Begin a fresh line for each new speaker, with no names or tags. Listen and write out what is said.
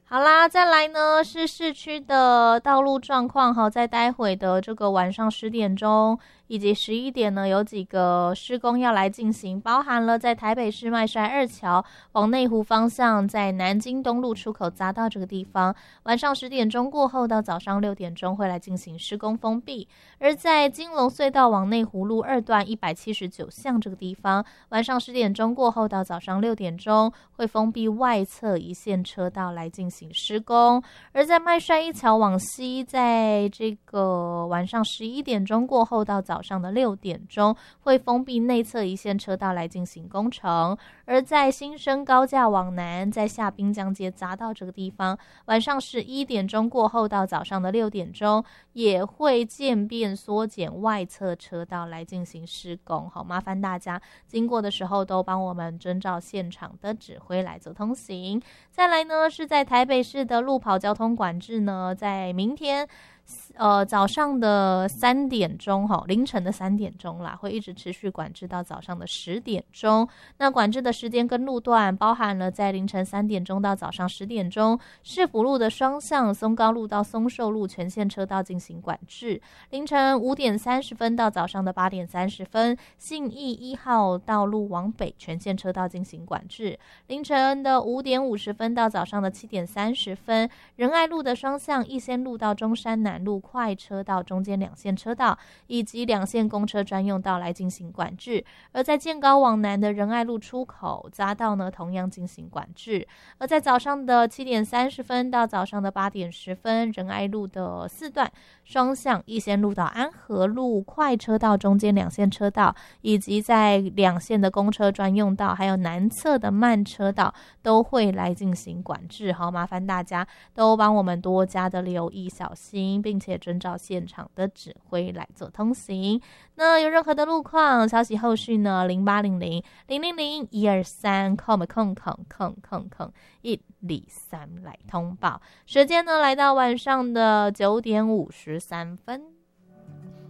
好啦，再来呢是市区的道路状况哈，在待会的这个晚上10点钟以及11点呢，有几个施工要来进行，包含了在台北市麦帅二桥往内湖方向，在南京东路出口匝道这个地方，晚上10点钟过后到早上6点钟会来进行施工封闭；而在金龙隧道往内湖路2段179巷这个地方，晚上10点钟过后到早上6点钟会封闭外侧一线车道来进行施工；而在麦帅一桥往西，在这个晚上11点钟过后到早上的6点钟会封闭内侧一线车道来进行工程；而在新生高架往南，在下滨江街匝道这个地方，晚上11点钟过后到早上的6点钟也会渐变缩减外侧车道来进行施工。好，麻烦大家经过的时候都帮我们遵照现场的指挥来走通行。再来呢，是在台北市的路跑交通管制呢，在明天早上的3点钟凌晨的3点钟啦，会一直持续管制到早上的10点钟。那管制的时间跟路段包含了在凌晨3点钟到早上10点钟，市府路的双向松高路到松寿路全线车道进行管制；凌晨5点30分到早上的8点30分，信义1号道路往北全线车道进行管制；凌晨的5点50分到早上的7点30分，仁爱路的双向逸仙路到中山南路快车道中间2线车道以及2线公车专用道来进行管制；而在建高往南的仁爱路出口匝道呢，同样进行管制；而在早上的7点30分到早上的8点10分，仁爱路的4段双向逸仙路到安和路快车道中间2线车道以及在2线的公车专用道还有南侧的慢车道都会来进行管制。好，麻烦大家都帮我们多加的留意小心，并且遵照现场的指挥来做通行。那有任何的路况消息后续呢，0800-000-123123来通报。时间呢来到晚上的9点53分。